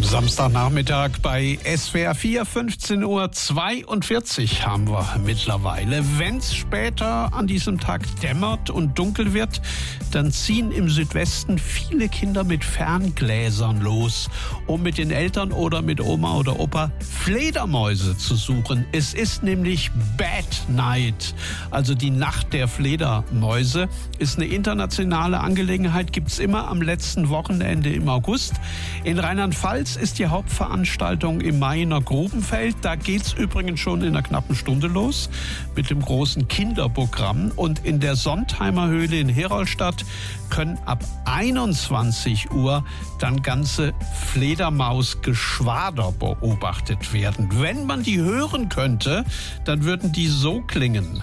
Samstagnachmittag bei SWR 4, 15:42 Uhr haben wir mittlerweile. Wenn es später an diesem Tag dämmert und dunkel wird, dann ziehen im Südwesten viele Kinder mit Ferngläsern los, um mit den Eltern oder mit Oma oder Opa Fledermäuse zu suchen. Es ist nämlich Bat Night, also die Nacht der Fledermäuse. Ist eine internationale Angelegenheit, gibt es immer am letzten Wochenende im August. In Rheinland-Pfalz ist die Hauptveranstaltung im Mainer Grubenfeld. Da geht's übrigens schon in einer knappen Stunde los mit dem großen Kinderprogramm. Und in der Sontheimer Höhle in Herolstadt können ab 21 Uhr dann ganze Fledermausgeschwader beobachtet werden. Wenn man die hören könnte, dann würden die so klingen.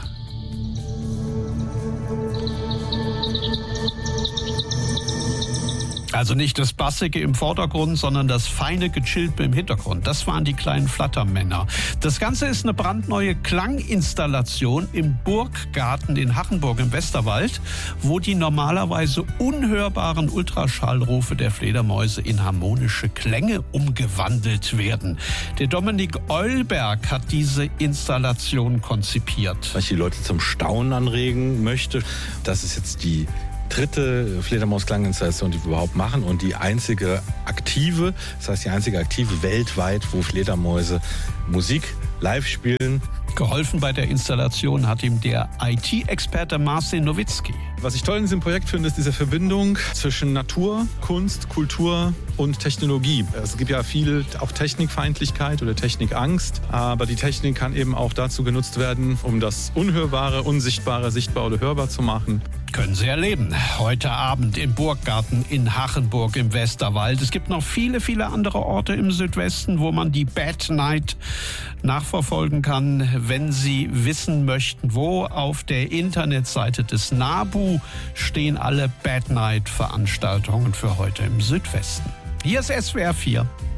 Also nicht das Bassige im Vordergrund, sondern das feine Gechilpe im Hintergrund. Das waren die kleinen Flattermänner. Das Ganze ist eine brandneue Klanginstallation im Burggarten in Hachenburg im Westerwald, wo die normalerweise unhörbaren Ultraschallrufe der Fledermäuse in harmonische Klänge umgewandelt werden. Der Dominik Eulberg hat diese Installation konzipiert. Was ich die Leute zum Staunen anregen möchte, das ist jetzt die dritte Fledermaus-Klanginstallation, die wir überhaupt machen und die einzige aktive, das heißt die einzige aktive weltweit, wo Fledermäuse Musik live spielen. Geholfen bei der Installation hat ihm der IT-Experte Marcin Nowitzki. Was ich toll in diesem Projekt finde, ist diese Verbindung zwischen Natur, Kunst, Kultur und Technologie. Es gibt ja viel auch Technikfeindlichkeit oder Technikangst, aber die Technik kann eben auch dazu genutzt werden, um das Unhörbare, Unsichtbare sichtbar oder hörbar zu machen. Können Sie erleben. Heute Abend im Burggarten in Hachenburg im Westerwald. Es gibt noch viele, viele andere Orte im Südwesten, wo man die Bat Night nachverfolgen kann. Wenn Sie wissen möchten, wo, auf der Internetseite des NABU stehen alle Bat Night Veranstaltungen für heute im Südwesten. Hier ist SWR 4.